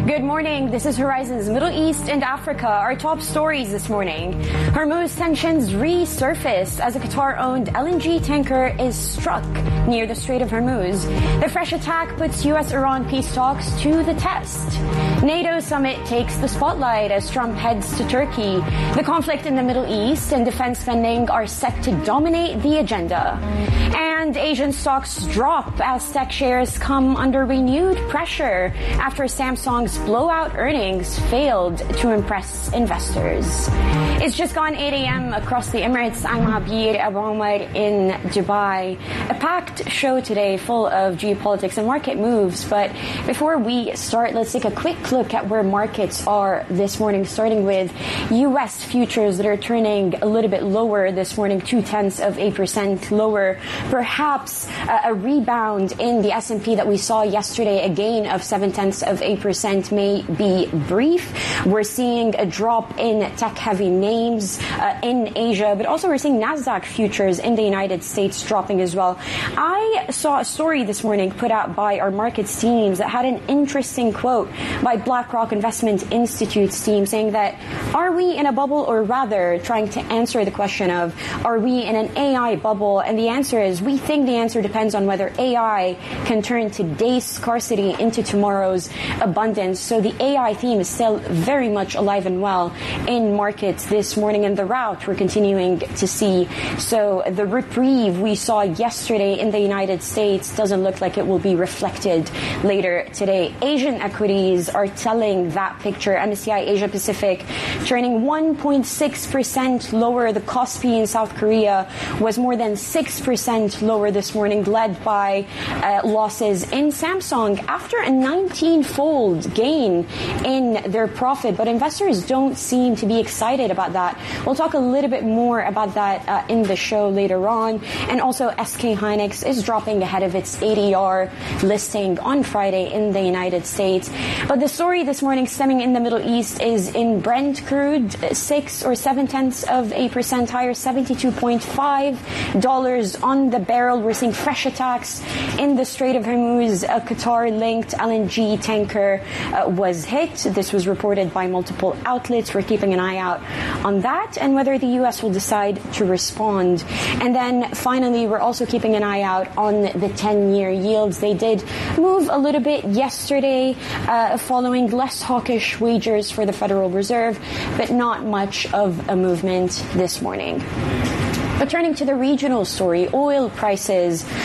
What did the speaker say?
Good morning. This is Horizon's Middle East and Africa. Our top stories this morning. Hormuz tensions resurface as a Qatar-owned LNG tanker is struck near the Strait of Hormuz. The fresh attack puts U.S.-Iran peace talks to the test. NATO summit takes the spotlight as Trump heads to Turkey. The conflict in the Middle East and defense spending are set to dominate the agenda. And Asian stocks drop as tech shares come under renewed pressure after Samsung's blowout earnings failed to impress investors. It's just gone 8 a.m. across the Emirates. I'm Abir Abu Omar in Dubai. A packed show today full of geopolitics and market moves. But before we start, let's take a quick look at where markets are this morning, starting with U.S. futures that are turning a little bit lower this morning, 0.2% lower. Perhaps a rebound in the S&P that we saw yesterday, a gain of 0.7% may be brief. We're seeing a drop in tech-heavy names in Asia, but also we're seeing NASDAQ futures in the United States dropping as well. I saw a story this morning put out by our markets teams that had an interesting quote by BlackRock Investment Institute's team saying that, are we in a bubble, or rather trying to answer the question of, are we in an AI bubble? And the answer is, we think the answer depends on whether AI can turn today's scarcity into tomorrow's abundance. So the AI theme is still very much alive and well in markets this morning, and the rout we're continuing to see. So the reprieve we saw yesterday in the United States doesn't look like it will be reflected later today. Asian equities are telling that picture. MSCI Asia Pacific turning 1.6% lower. The Kospi in South Korea was more than 6% lower this morning, led by losses in Samsung after a 19-fold gain in their profit. But investors don't seem to be excited about that. We'll talk a little bit more about that in the show later on. And also SK Hynix is dropping ahead of its ADR listing on Friday in the United States. But the story this morning stemming in the Middle East is in Brent crude, 0.6% higher, $72.5 on the barrel. We're seeing fresh attacks in the Strait of Hormuz. A Qatar-linked LNG tanker was hit. This was reported by multiple outlets. We're keeping an eye out on that and whether the U.S. will decide to respond. And then finally, we're also keeping an eye out on the 10-year yields. They did move a little bit yesterday following less hawkish wagers for the Federal Reserve, but not much of a movement this morning. But turning to the regional story, oil prices